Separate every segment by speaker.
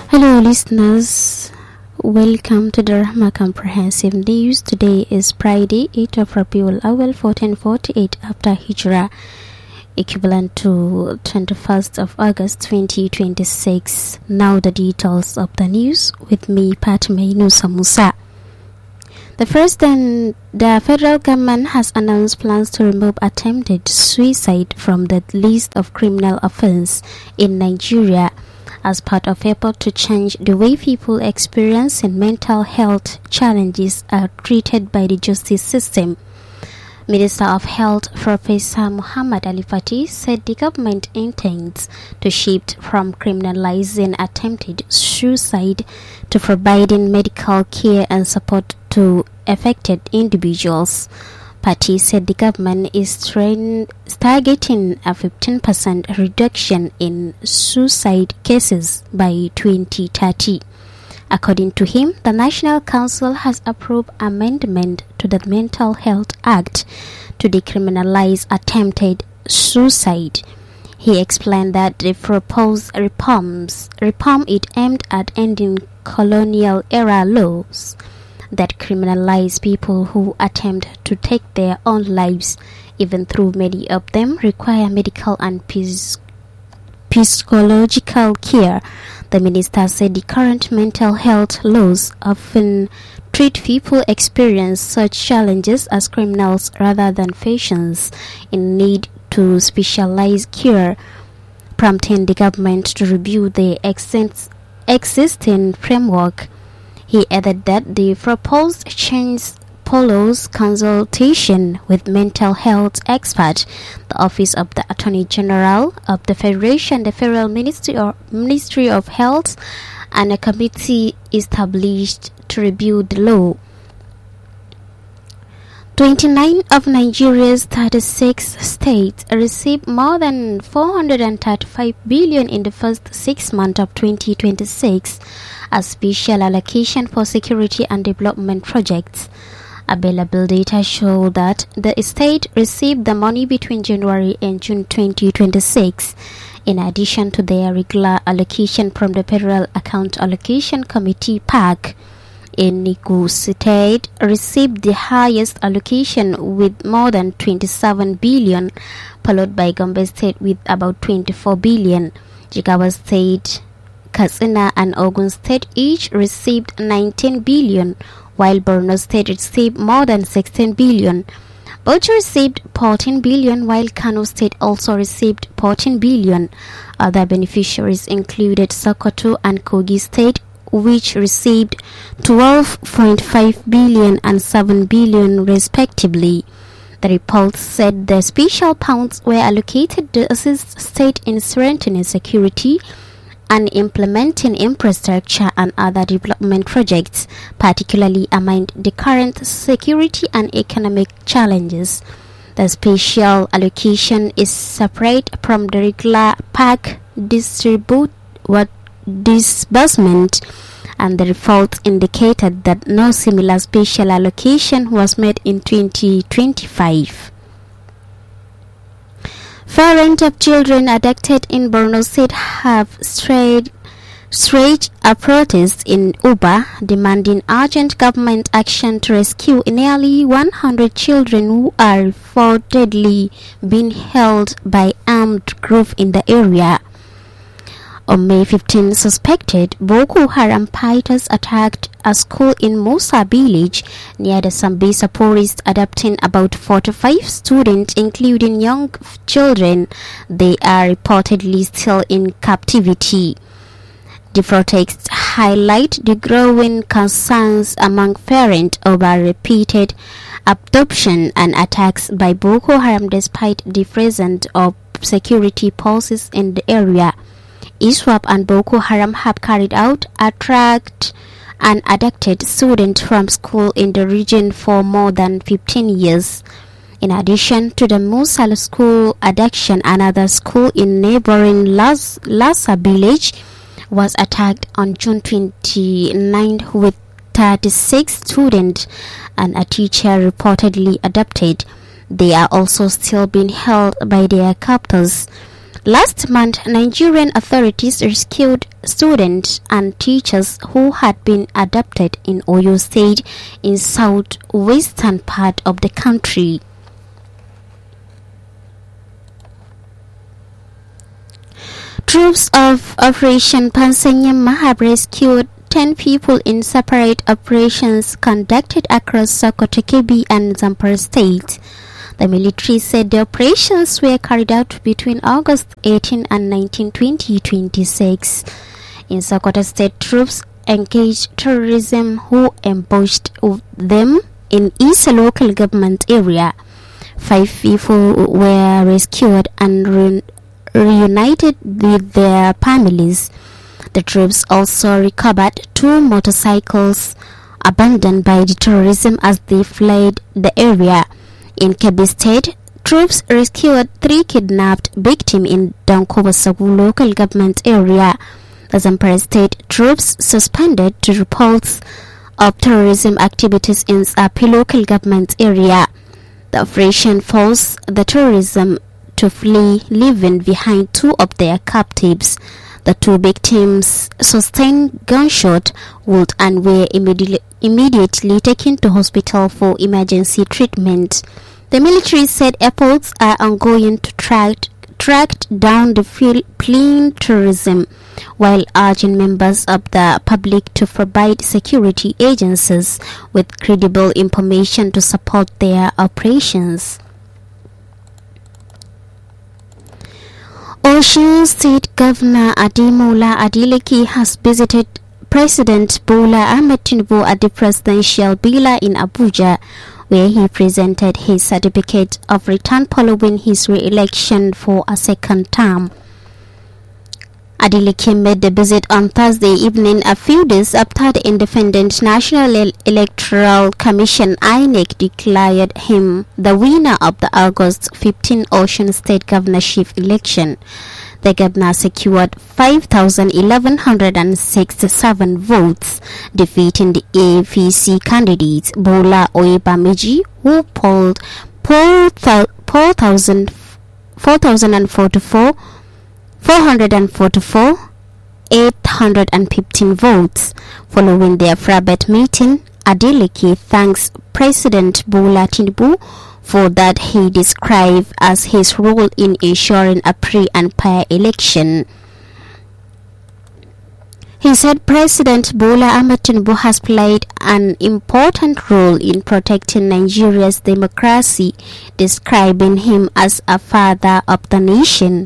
Speaker 1: Hello, listeners. Welcome to the Rahma Comprehensive News. Today is Friday, 8th of Rabiul Awal, 1448 after Hijrah, equivalent to 21st of August 2026. Now the details of the news with me, Fatima Yunusa Musa. The federal government has announced plans to remove attempted suicide from the list of criminal offences in Nigeria, as part of effort to change the way people experiencing mental health challenges are treated by the justice system. Minister of Health Professor Muhammad Ali Fati said the government intends to shift from criminalizing attempted suicide to providing medical care and support to affected individuals. Fati said the government is targeting a 15% reduction in suicide cases by 2030. According to him, the National Council has approved amendment to the Mental Health Act to decriminalize attempted suicide. He explained that the proposed reform is aimed at ending colonial-era laws that criminalize people who attempt to take their own lives, even though many of them require medical and psychological care. The minister said the current mental health laws often treat people experiencing such challenges as criminals rather than patients in need to specialized care, prompting the government to review the existing framework. He added that the proposed change follows consultation with mental health experts, the Office of the Attorney General of the Federation, the Federal Ministry of Health, and a committee established to review the law. 29 of Nigeria's 36 states received more than 435 billion in the first 6 months of 2026 as special allocation for security and development projects. Available data show that the state received the money between January and June 2026, in addition to their regular allocation from the Federal Account Allocation Committee (PAC). Enugu State received the highest allocation with more than 27 billion, followed by Gombe State with about 24 billion. Jigawa State, Katsina and Ogun State each received 19 billion, while Borno State received more than 16 billion. Bauchi received 14 billion, while Kano State also received 14 billion. Other beneficiaries included Sokoto and Kogi State, which received 12.5 billion and 7 billion respectively. The report said the special funds were allocated to assist state in strengthening security and implementing infrastructure and other development projects, particularly amid the current security and economic challenges. The special allocation is separate from the regular PAC disbursement, and the report indicated that no similar special allocation was made in 2025. Parents of children abducted in Borno State have staged a protest in Uba demanding urgent government action to rescue nearly 100 children who are reportedly being held by armed groups in the area. On May 15, suspected Boko Haram fighters attacked a school in Musa village near the Sambisa forest, abducting about 45 students, including young children. They are reportedly still in captivity. The protests highlight the growing concerns among parents over repeated abduction and attacks by Boko Haram despite the presence of security forces in the area. ISWAP and Boko Haram have carried out attract and abducted students from school in the region for more than 15 years. In addition to the Musal school abduction, another school in neighboring Lhasa village was attacked on June 29 with 36 students and a teacher reportedly abducted. They are also still being held by their captors. Last month, Nigerian authorities rescued students and teachers who had been abducted in Oyo State in southwestern part of the country. Troops of Operation Pansanyama have rescued 10 people in separate operations conducted across Sokoto, Kebbi and Zamfara State. The military said the operations were carried out between August 18 and 19, 2026. In Sokoto State, troops engaged terrorism who ambushed them in Isa local government area. 5 people were rescued and reunited with their families. The troops also recovered 2 motorcycles abandoned by the terrorism as they fled the area. In Kebbi State, troops rescued 3 kidnapped victims in Dankobasagu local government area. The Zamfara State troops suspended the reports of terrorism activities in Sapi local government area. The operation forced the terrorism to flee, leaving behind 2 of their captives. The 2 victims sustained gunshot wound and were immediately taken to hospital for emergency treatment. The military said efforts are ongoing to track down the fleeing terrorism, while urging members of the public to provide security agencies with credible information to support their operations. Osun State Governor Ademola Adeleke has visited President Bola Ahmed Tinubu at the presidential villa in Abuja, where he presented his certificate of return following his re-election for a second term. Adeleke made the visit on Thursday evening, a few days after the Independent National Electoral Commission (INEC) declared him the winner of the August 15 Osun State governorship election. The governor secured 5,167 votes, defeating the APC candidate Bola Oyebameji, who polled 444,815 votes. Following their private meeting, Adeleke thanks President Bola Tinubu for that he described as his role in ensuring a free and fair election. He said President Bola Ahmed Tinubu has played an important role in protecting Nigeria's democracy, describing him as a father of the nation.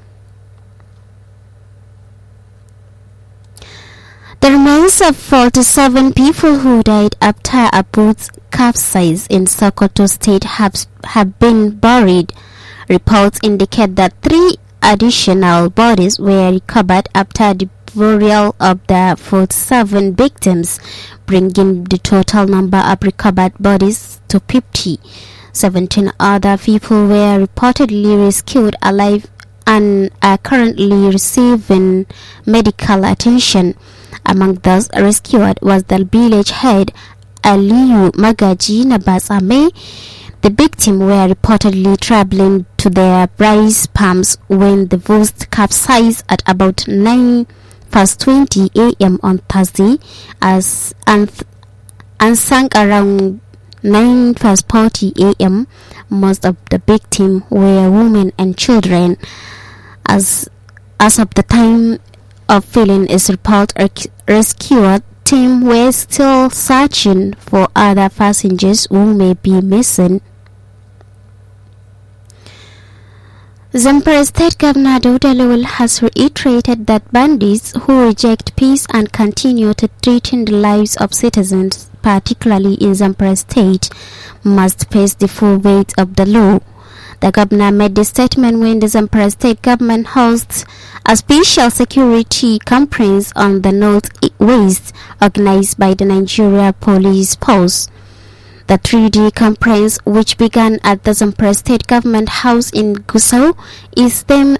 Speaker 1: The remains of 47 people who died after a boat capsized in Sokoto State have been buried. Reports indicate that 3 additional bodies were recovered after the burial of the 47 victims, bringing the total number of recovered bodies to 50. 17 other people were reportedly rescued alive and are currently receiving medical attention. Among those rescued was the village head Aliyu Magaji Nabasame. The victims were reportedly traveling to their rice farms when the boat capsized at about 9:20 a.m. on Thursday and sank around 9:40 a.m. Most of the victims were women and children. As of the time of filing its report, rescue team were still searching for other passengers who may be missing. Zamfara State Governor Dauda Lawal has reiterated that bandits who reject peace and continue to threaten the lives of citizens, particularly in Zamfara State, must face the full weight of the law. The governor made the statement when the Zamfara State government hosts a special security conference on the Northwest organized by the Nigeria Police Force. The 3-day conference, which began at the Zamfara State Government House in Gusau, is then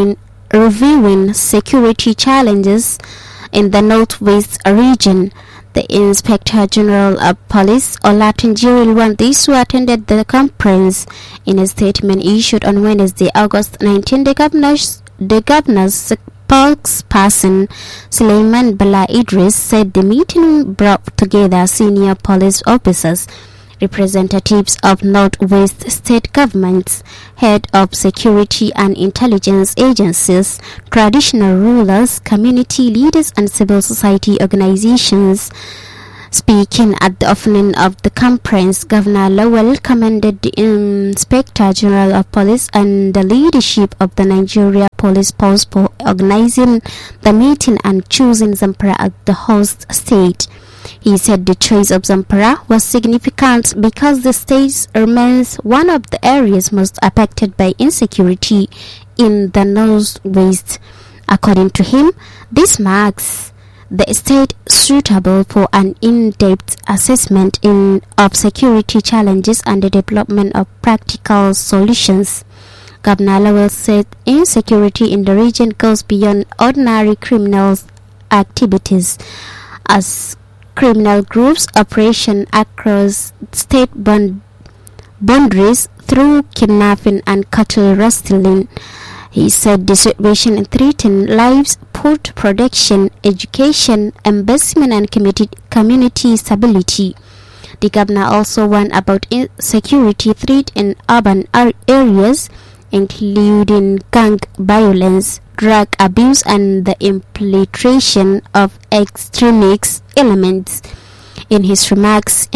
Speaker 1: reviewing security challenges in the Northwest region. The Inspector General of Police, Olatunji Ilwandisu, attended the conference. In a statement issued on Wednesday, August 19, the governor's spokesperson, Suleiman Bala Idris, said the meeting brought together senior police officers, representatives of Northwest state governments, head of security and intelligence agencies, traditional rulers, community leaders, and civil society organizations. Speaking at the opening of the conference, Governor Lawal commended the Inspector General of Police and the leadership of the Nigeria Police Force for organizing the meeting and choosing Zamfara as the host state. He said the choice of Zamfara was significant because the state remains one of the areas most affected by insecurity in the Northwest. According to him, this marks the state suitable for an in-depth assessment of security challenges and the development of practical solutions. Governor Lawal said insecurity in the region goes beyond ordinary criminal activities, as criminal groups operation across state boundaries through kidnapping and cattle rustling. He said the situation threatened lives, food production, education, investment, and community stability. The governor also warned about security threat in urban areas, including gang violence, drug abuse, and the infiltration of extremist elements. In his remarks,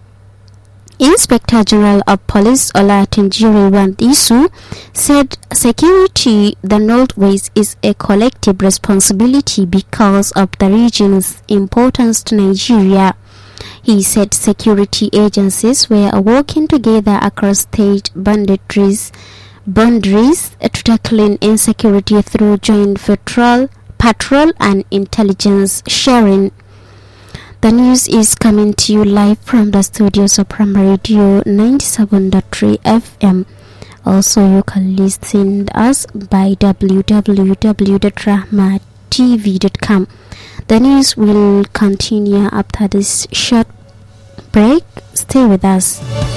Speaker 1: Inspector General of Police Olatunji Ilwandisu said security the Northwest is a collective responsibility because of the region's importance to Nigeria. He said security agencies were working together across state boundaries to tackling insecurity through joint patrol and intelligence sharing. The news is coming to you live from the studios of Prime Radio 97.3 FM. Also, you can listen to us by www.rahmatv.com. The news will continue after this short break. Stay with us.